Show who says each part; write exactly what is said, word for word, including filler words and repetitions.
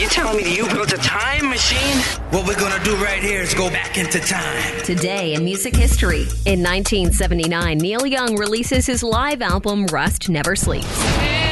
Speaker 1: you telling me that you built a time machine?
Speaker 2: What we're gonna do right here is go back into time.
Speaker 3: Today in music history. In nineteen seventy-nine, Neil Young releases his live album Rust Never Sleeps.